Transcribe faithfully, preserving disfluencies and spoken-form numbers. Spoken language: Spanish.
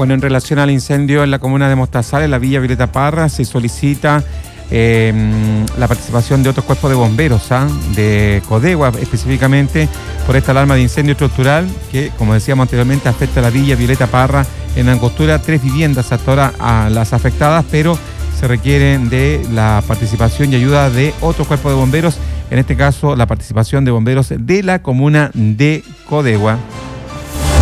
Bueno, en relación al incendio en la comuna de Mostazal, en la Villa Violeta Parra, se solicita eh, la participación de otros cuerpos de bomberos, ¿ah? de Codegua específicamente, por esta alarma de incendio estructural que, como decíamos anteriormente, afecta a la Villa Violeta Parra en Angostura, tres viviendas hasta ahora a las afectadas, pero se requieren de la participación y ayuda de otro cuerpo de bomberos, en este caso la participación de bomberos de la comuna de Codegua.